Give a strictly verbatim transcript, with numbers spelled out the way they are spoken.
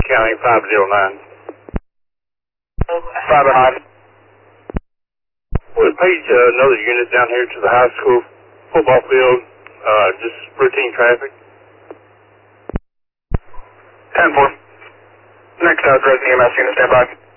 County five oh nine. five oh nine. Would page uh, another unit down here to the high school football field, uh, just routine traffic. ten four. Next uh, Dresden E M S unit, stand by.